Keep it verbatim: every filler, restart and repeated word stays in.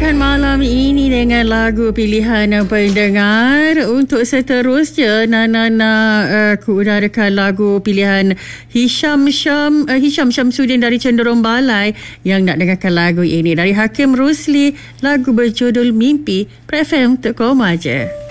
mulakan malam ini dengan lagu pilihan pendengar. Untuk seterusnya, Nana nak uh, kuudarakan lagu pilihan Hisham Syam uh, Hisham Syamsuddin dari Cenderung Balai yang nak dengarkan lagu ini dari Hakim Rusli, lagu berjudul Mimpi. Prefem untuk kau aja.